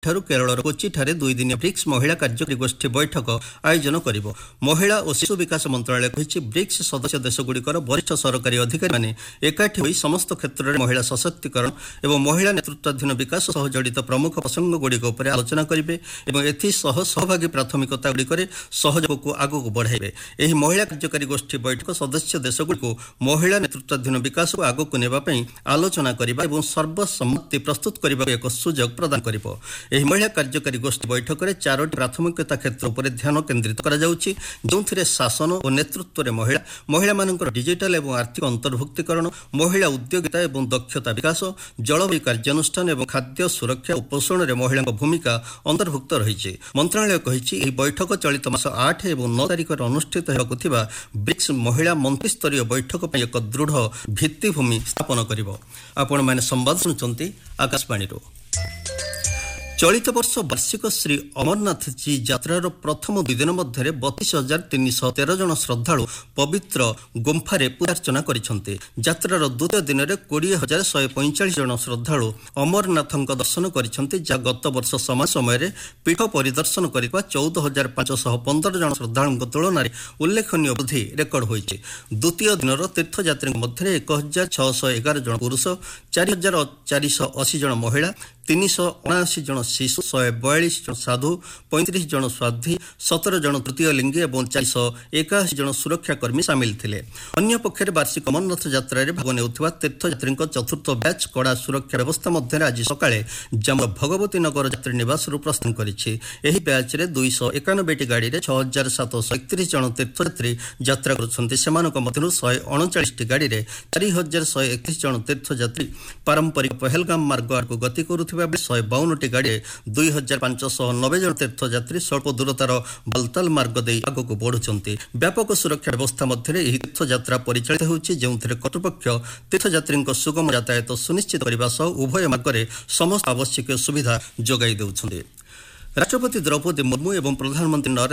केरल कोच्चिठारे 2 दिन ब्रिक्स महिला कार्यकारी गोष्ठी बैठक आयोजन करिबो। महिला और शिशु विकास मंत्रालय कहिछि ब्रिक्स सदस्य देशगुड़िकर वरिष्ठ सरकारी अधिकारी माने एकाठी होई समस्त क्षेत्र में महिला सशक्तिकरण एवं महिला नेतृत्वाधीन विकास सह जड़ित प्रमुख प्रसंगगुड़िक उपर आलोचना करिवे एवं एथिसह सहभागी प्राथमिकता गुड़िकर सहयोग को आगक बढ़ाइबे। एही महिला कार्यकारी गोष्ठी बैठक सदस्य देशगुड़िक महिला नेतृत्वाधीन विकास को आगक नेबा पई आलोचना करिबा एवं सर्वसम्मति प्रस्तुत करने एक सुजोग प्रदान करिबो। एही महिला कार्यकारी गोष्ठी बैठक में 4टी प्राथमिकता क्षेत्र उपर ध्यान केन्द्रित करा जाउछि, जोंथिरे शासन और नेतृत्व में महिला मानकर डिजिटल एवं आर्थिक अंतर्भुक्तिकरण, महिला उद्योगिता एवं दक्षता विकास, जलवायु कार्यानुष्ठान एवं खाद्य सुरक्षा और पोषण में महिला भूमिका अंतर्भुक्त रही। मंत्रालय कहिछि एही बैठक चलित मास 8 और 9 तारिख अनुष्ठित हेबाकु थिबा ब्रिक्स महिला मंत्रिस्तरीय बैठक पर एक दृढ़ भित्तिभूमि स्थापन करिबो। आपण माने संवाद सुनुचंती आकाशवाणी। चलित वर्ष वार्षिक श्री अमरनाथ जी यात्रार प्रथम 2 दिन मध्य 32,313 जन श्रद्धालु पवित्र गुंफारे पूजार्चना करिसेंते। यात्रार द्वितीय दिन में 20,145 जन श्रद्धालु अमरनाथଙ୍କ दर्शन करिसेंते, जा गत वर्ष समान समय पीठ परिदर्शन करथिबा 14,515 जन श्रद्धालुଙ୍କ तुलनाରେ उल्लेखनीय वृद्धि रेकर्ड होइছে। द्वितीय दिनर तीर्थयात्री मध्य 1,611 जन पुरुष, 4,480 जन महिला, 379 जन शिशु, 142 जन साधु, 35 जन स्वाधी, 17 जन तृतीय लिंगी और 481 जन सुरक्षाकर्मी सामिल थिले। अन्य पक्षरे वार्षिक अमरनाथ यात्रा रे भाग नेउथिबा तीर्थयात्री चतुर्थ बैच कड़ा सुरक्षा व्यवस्था मध्य आज सकाळे जम्मू भगवती नगर यात्री निवास प्रस्थान करिछि। एही बैच रे 291 गाड़ी रे 6,731 जन तीर्थयात्री यात्रा करुछन्ति। सेमानक मध्यरु 139 गाड़ी रे 4,131 जन तीर्थयात्री पारंपरिक पहलगाम मार्ग आड़को गति करुथिबा 152 गाड़ी 2,590 जन तीर्थयात्री स्वल्प दूरतार बलताल मार्ग दे आगक बढ़ुंट। व्यापक सुरक्षा व्यवस्था मध्य तीर्थयात्रा परिचालित होउछि, जेउथिरे कर्तृपक्ष तीर्थयात्री सुगम यातायात सुनिश्चित करने उभय मार्ग समस्त आवश्यक सुविधा जोगाई देउछन्ति। राष्ट्रपति द्रौपदी मुर्मू एवं प्रधानमंत्री